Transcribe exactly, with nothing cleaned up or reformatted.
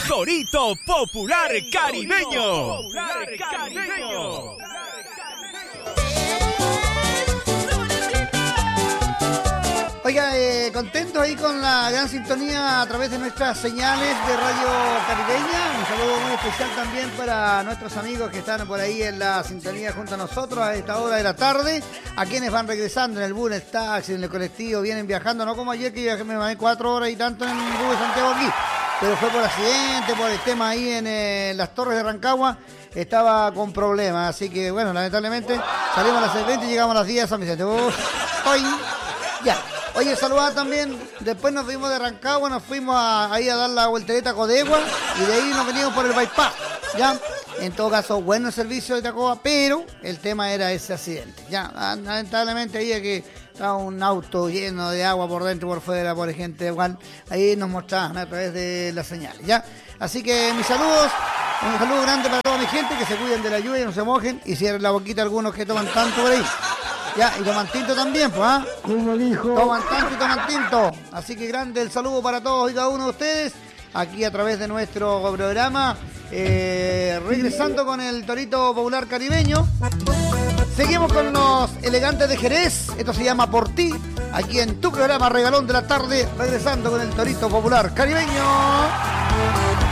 Torito Popular Caribeño. Popular Caribeño. Oiga, eh, contentos ahí con la gran sintonía a través de nuestras señales de Radio Caribeña. Un saludo muy especial también para nuestros amigos que están por ahí en la sintonía junto a nosotros a esta hora de la tarde. A quienes van regresando en el bus, en el taxi, en el colectivo, vienen viajando, no como ayer que yo me mandé cuatro horas y tanto en el bus de Santiago aquí. Pero fue por accidente, por el tema ahí en eh, las Torres de Rancagua. Estaba con problemas, así que bueno, lamentablemente salimos a las seis veinte y llegamos a las diez a San Vicente. Uf, hoy, ya. Oye, saludar también, después nos fuimos de Rancagua, nos fuimos a, ahí a dar la vueltereta a Codegua y de ahí nos venimos por el bypass, ¿ya? En todo caso, bueno el servicio de Tacoa, pero el tema era ese accidente, ¿ya? Lamentablemente ahí que estaba un auto lleno de agua por dentro y por fuera, por gente igual, ahí nos mostraban a través de las señales, ¿ya? Así que mis saludos, un saludo grande para toda mi gente, que se cuiden de la lluvia y no se mojen y cierren la boquita a algunos que toman tanto por ahí. Ya, y toman tinto también, pues, ¿ah? ¿Cómo dijo? Toman tanto y toman tinto. Así que grande el saludo para todos y cada uno de ustedes, aquí a través de nuestro programa, eh, regresando con el Torito Popular Caribeño. Seguimos con los elegantes de Jerez, esto se llama Por Ti, aquí en tu programa Regalón de la Tarde, regresando con el Torito Popular Caribeño.